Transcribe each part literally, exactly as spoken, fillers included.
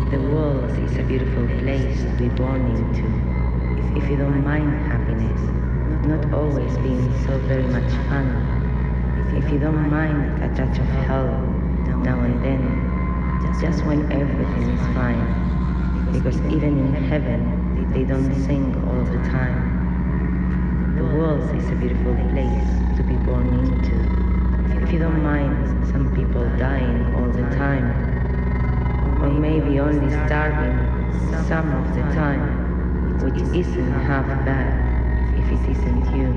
The world is a beautiful place to be born into. If you don't mind happiness, not always being so very much fun. If you don't mind a touch of hell now and then, just when everything is fine. Because even in heaven, they don't sing all the time. The world is a beautiful place to be born into. If you don't mind some people dying all the time, or maybe only starving some of the time, which isn't half bad if it isn't you.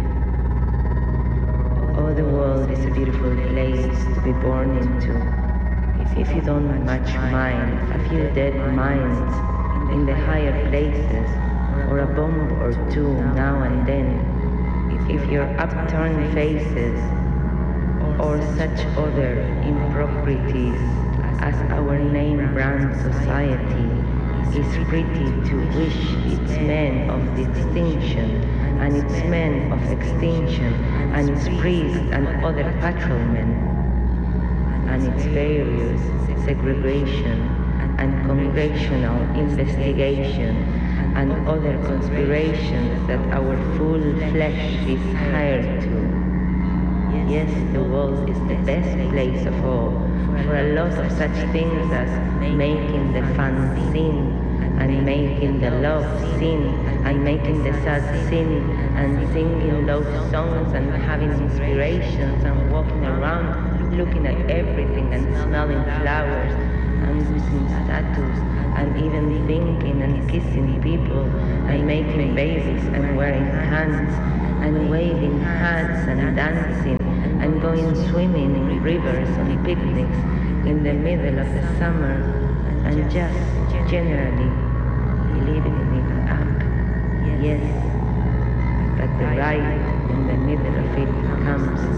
Oh, the world is a beautiful place to be born into. If you don't much mind a few dead minds in the higher places, or a bomb or two now and then, if your upturned faces or such other improprieties as our name brand society is pretty to wish its men of distinction and its men of extinction and its priests and other patrolmen and its various segregation and congressional investigation and other conspirations that our full flesh is hired to. Yes, the world is the best place of all for a lot of such things as making the fun sin and making the love sin and making the sad sin and singing love songs and having inspirations and walking around looking at everything and smelling flowers and using statues and even thinking and kissing people and making babies and wearing hands and waving hats and dancing and going swimming in rivers on picnics in the middle of the summer and just generally living it up. Yes, but the ride in the middle of it comes